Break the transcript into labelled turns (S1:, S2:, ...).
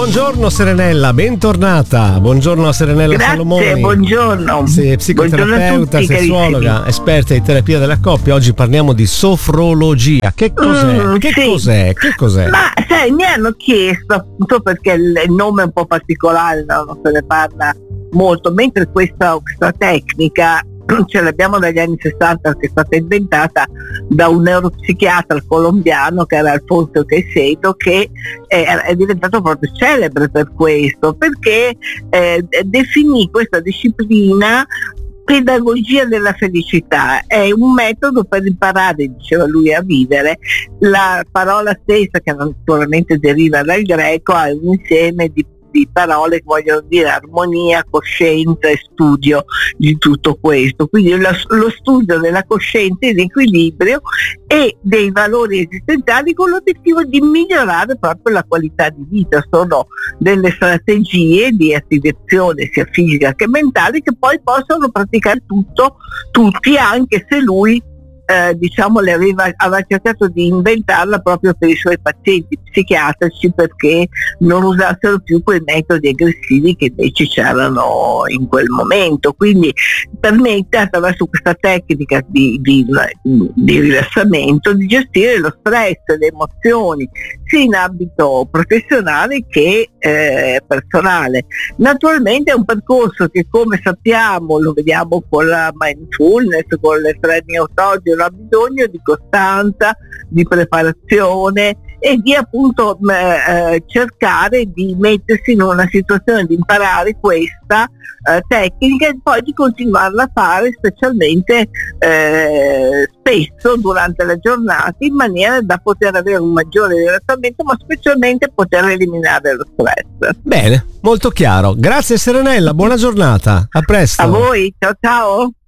S1: Buongiorno Serenella, bentornata. Buongiorno a Serenella Salomoni.
S2: Grazie, buongiorno.
S1: Sì, psicoterapeuta,
S2: tutti,
S1: sessuologa,
S2: carissimi.
S1: esperta di terapia della coppia. Oggi parliamo di sofrologia. Che cos'è? Che cos'è?
S2: Ma sai, mi hanno chiesto, appunto perché il nome è un po' particolare, no? Non se ne parla molto, mentre questa tecnica ce l'abbiamo dagli anni 60, che è stata inventata da un neuropsichiatra colombiano che era Alfonso Caicedo, che è diventato proprio celebre per questo, perché definì questa disciplina pedagogia della felicità. È un metodo per imparare, diceva lui, a vivere. La parola stessa, che naturalmente deriva dal greco, è un insieme di parole che vogliono dire armonia, coscienza e studio di tutto questo. Quindi lo studio della coscienza e dell'equilibrio e dei valori esistenziali con l'obiettivo di migliorare proprio la qualità di vita. Sono delle strategie di attivazione sia fisica che mentale che poi possono praticare tutti, anche se lui aveva cercato di inventarla proprio per i suoi pazienti psichiatrici, perché non usassero più quei metodi aggressivi che invece c'erano in quel momento. Quindi permette, attraverso questa tecnica di rilassamento, di gestire lo stress, le emozioni sia in ambito professionale che personale. Naturalmente è un percorso che, come sappiamo, lo vediamo con la mindfulness, con le training autogeno, ha bisogno di costanza, di preparazione e di appunto cercare di mettersi in una situazione di imparare questa tecnica e poi di continuarla a fare, specialmente spesso durante la giornata, in maniera da poter avere un maggiore rilassamento, ma specialmente poter eliminare lo stress.
S1: Bene, molto chiaro. Grazie Serenella, buona giornata. A presto.
S2: A voi, ciao ciao.